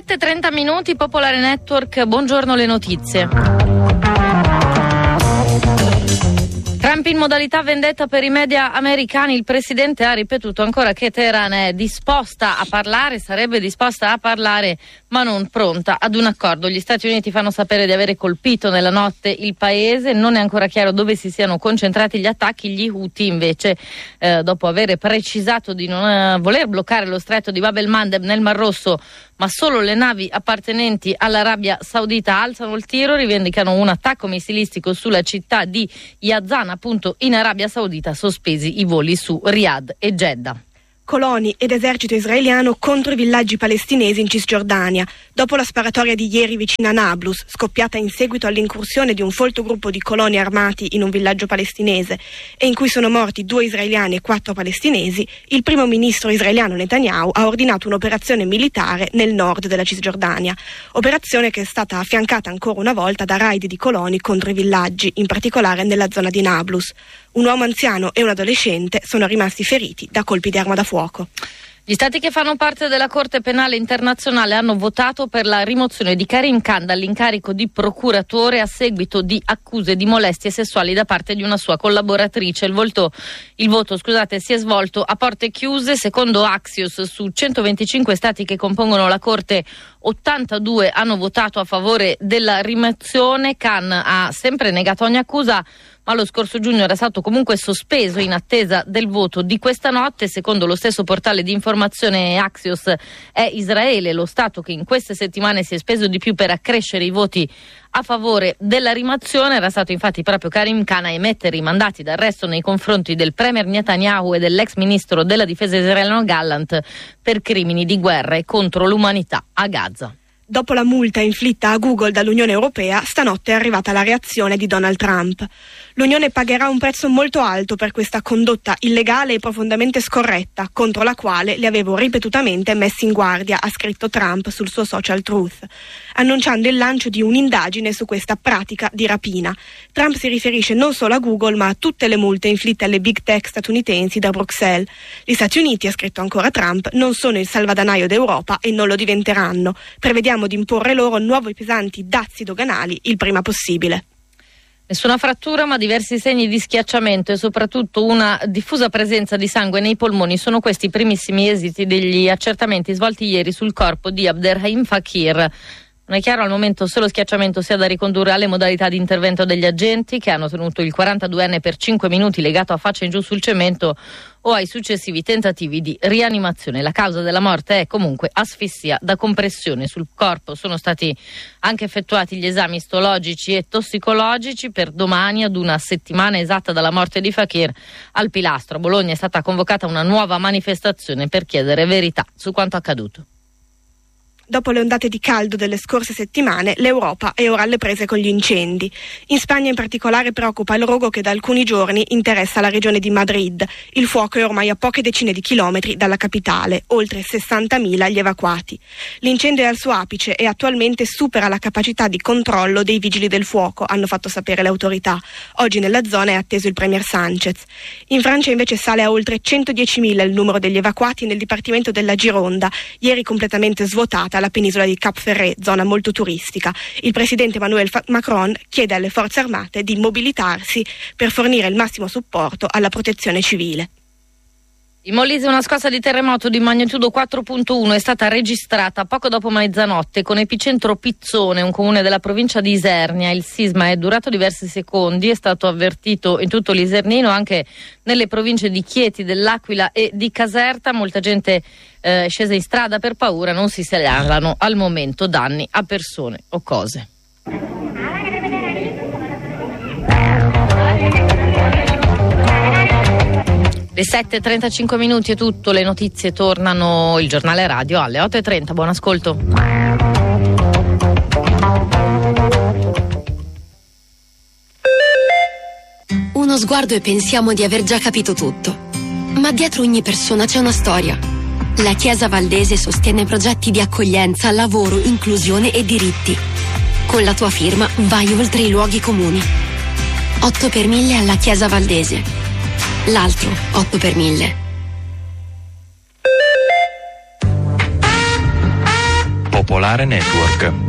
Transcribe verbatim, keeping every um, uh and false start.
sette e trenta minuti, Popolare Network, buongiorno, le notizie. Trump in modalità vendetta per i media americani. Il presidente ha ripetuto ancora che Teheran è disposta a parlare, sarebbe disposta a parlare, ma non pronta ad un accordo. Gli Stati Uniti fanno sapere di avere colpito nella notte il paese, non è ancora chiaro dove si siano concentrati gli attacchi. Gli Houthi invece, eh, dopo aver precisato di non eh, voler bloccare lo stretto di Bab el-Mandeb nel Mar Rosso, ma solo le navi appartenenti all'Arabia Saudita, alzano il tiro, rivendicano un attacco missilistico sulla città di Yazan, appunto in Arabia Saudita, sospesi i voli su Riyadh e Jeddah. Coloni ed esercito israeliano contro i villaggi palestinesi in Cisgiordania, dopo la sparatoria di ieri vicino a Nablus, scoppiata in seguito all'incursione di un folto gruppo di coloni armati in un villaggio palestinese e in cui sono morti due israeliani e quattro palestinesi. Il primo ministro israeliano Netanyahu ha ordinato un'operazione militare nel nord della Cisgiordania, operazione che è stata affiancata ancora una volta da raid di coloni contro i villaggi, in particolare nella zona di Nablus. Un uomo anziano e un adolescente sono rimasti feriti da colpi di arma da fuoco. Gli stati che fanno parte della Corte Penale Internazionale hanno votato per la rimozione di Karim Khan dall'incarico di procuratore a seguito di accuse di molestie sessuali da parte di una sua collaboratrice. Il, volto, il voto scusate, si è svolto a porte chiuse. Secondo Axios, su centoventicinque stati che compongono la Corte, ottantadue hanno votato a favore della rimozione. Khan ha sempre negato ogni accusa, ma lo scorso giugno era stato comunque sospeso in attesa del voto di questa notte. Secondo lo stesso portale di informazione Axios, è Israele lo Stato che in queste settimane si è speso di più per accrescere i voti a favore della rimozione. Era stato infatti proprio Karim Khan a emettere i mandati d'arresto nei confronti del premier Netanyahu e dell'ex ministro della difesa israeliano Gallant per crimini di guerra e contro l'umanità a Gaza. Dopo la multa inflitta a Google dall'Unione Europea, stanotte è arrivata la reazione di Donald Trump. L'Unione pagherà un prezzo molto alto per questa condotta illegale e profondamente scorretta, contro la quale li avevo ripetutamente messi in guardia, ha scritto Trump sul suo social Truth, annunciando il lancio di un'indagine su questa pratica di rapina. Trump si riferisce non solo a Google, ma a tutte le multe inflitte alle big tech statunitensi da Bruxelles. Gli Stati Uniti, ha scritto ancora Trump, non sono il salvadanaio d'Europa e non lo diventeranno. Prevediamo di imporre loro nuovi pesanti dazi doganali il prima possibile. Nessuna frattura, ma diversi segni di schiacciamento e soprattutto una diffusa presenza di sangue nei polmoni. Sono questi i primissimi esiti degli accertamenti svolti ieri sul corpo di Abderrahim Fakir. Non è chiaro al momento se lo schiacciamento sia da ricondurre alle modalità di intervento degli agenti che hanno tenuto il quarantaduenne per cinque minuti legato a faccia in giù sul cemento o ai successivi tentativi di rianimazione. La causa della morte è comunque asfissia da compressione. Sul corpo sono stati anche effettuati gli esami istologici e tossicologici. Per domani, ad una settimana esatta dalla morte di Fakir, al Pilastro a Bologna è stata convocata una nuova manifestazione per chiedere verità su quanto accaduto. Dopo le ondate di caldo delle scorse settimane, l'Europa è ora alle prese con gli incendi. In Spagna in particolare preoccupa il rogo che da alcuni giorni interessa la regione di Madrid. Il fuoco è ormai a poche decine di chilometri dalla capitale, oltre sessantamila gli evacuati. L'incendio è al suo apice e attualmente supera la capacità di controllo dei vigili del fuoco, hanno fatto sapere le autorità. Oggi nella zona è atteso il premier Sánchez. In Francia invece sale a oltre centodiecimila il numero degli evacuati nel dipartimento della Gironda, ieri completamente svuotata alla penisola di Cap Ferret, zona molto turistica. Il presidente Emmanuel Macron chiede alle forze armate di mobilitarsi per fornire il massimo supporto alla protezione civile. In Molise una scossa di terremoto di magnitudo quattro virgola uno è stata registrata poco dopo mezzanotte con epicentro Pizzone, un comune della provincia di Isernia. Il sisma è durato diversi secondi, è stato avvertito in tutto l'Isernino, anche nelle province di Chieti, dell'Aquila e di Caserta. Molta gente è eh, scesa in strada per paura, non si segnalano al momento danni a persone o cose. Le sette e trentacinque minuti è tutto, le notizie tornano, il giornale radio alle otto e trenta, buon ascolto. Uno sguardo e pensiamo di aver già capito tutto, ma dietro ogni persona c'è una storia. La Chiesa Valdese sostiene progetti di accoglienza, lavoro, inclusione e diritti. Con la tua firma vai oltre i luoghi comuni. otto per mille alla Chiesa Valdese. L'altro otto per mille. Popolare Network.